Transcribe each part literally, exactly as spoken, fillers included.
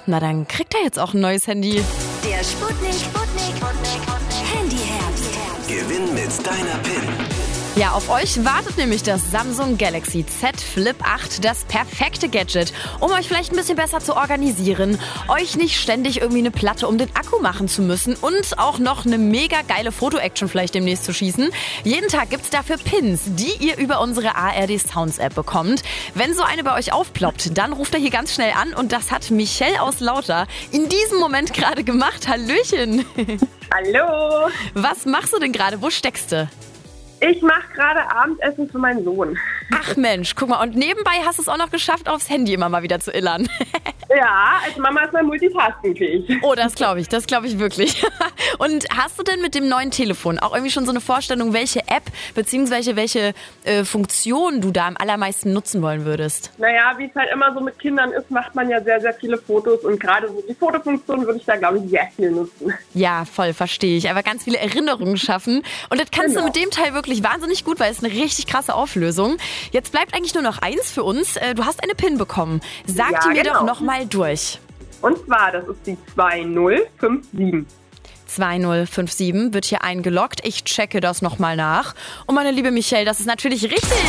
Na, dann kriegt er jetzt auch ein neues Handy. Der Sputnik, Sputnik, Handyherbst. Gewinn mit deiner P I N. Ja, auf euch wartet nämlich das Samsung Galaxy Z Flip acht, das perfekte Gadget, um euch vielleicht ein bisschen besser zu organisieren, euch nicht ständig irgendwie eine Platte um den Akku machen zu müssen und auch noch eine mega geile Foto-Action vielleicht demnächst zu schießen. Jeden Tag gibt's dafür Pins, die ihr über unsere A R D Sounds App bekommt. Wenn so eine bei euch aufploppt, dann ruft er hier ganz schnell an und das hat Michelle aus Lauter in diesem Moment gerade gemacht. Hallöchen! Hallo! Was machst du denn gerade? Wo steckst du? Ich mache gerade Abendessen für meinen Sohn. Ach Mensch, guck mal, und nebenbei hast du es auch noch geschafft, aufs Handy immer mal wieder zu illern. Ja, als Mama ist man multitaskingfähig. Oh, das glaube ich, das glaube ich wirklich. Und hast du denn mit dem neuen Telefon auch irgendwie schon so eine Vorstellung, welche App bzw. welche äh, Funktion du da am allermeisten nutzen wollen würdest? Naja, wie es halt immer so mit Kindern ist, macht man ja sehr, sehr viele Fotos und gerade so die Fotofunktion würde ich da, glaube ich, sehr viel nutzen. Ja, voll, verstehe ich. Aber ganz viele Erinnerungen schaffen. Und das kannst genau. du mit dem Teil wirklich wahnsinnig gut, weil es eine richtig krasse Auflösung. Jetzt bleibt eigentlich nur noch eins für uns. Du hast eine P I N bekommen. Sag ja, die mir genau. doch nochmal durch. Und zwar, das ist die zwei null fünf sieben. zwei null fünf sieben wird hier eingeloggt. Ich checke das nochmal nach. Und meine liebe Michelle, das ist natürlich richtig.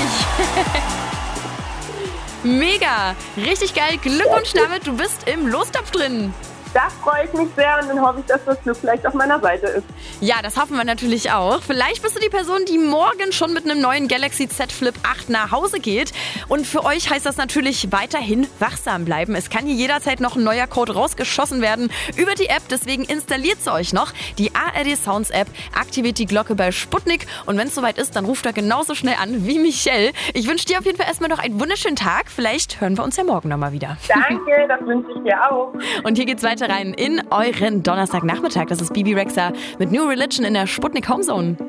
Mega. Richtig geil. Glückwunsch damit. Du bist im Lostopf drin. Da freue ich mich sehr und dann hoffe ich, dass das Glück vielleicht auf meiner Seite ist. Ja, das hoffen wir natürlich auch. Vielleicht bist du die Person, die morgen schon mit einem neuen Galaxy Z Flip acht nach Hause geht. Und für euch heißt das natürlich weiterhin wachsam bleiben. Es kann hier jederzeit noch ein neuer Code rausgeschossen werden über die App. Deswegen installiert sie euch noch. Die A R D Sounds App, aktiviert die Glocke bei Sputnik. Und wenn es soweit ist, dann ruft er genauso schnell an wie Michelle. Ich wünsche dir auf jeden Fall erstmal noch einen wunderschönen Tag. Vielleicht hören wir uns ja morgen nochmal wieder. Danke, das wünsche ich dir auch. Und hier geht's weiter rein in euren Donnerstagnachmittag. Das ist Bibi Rexha mit New Religion in der Sputnik Homezone.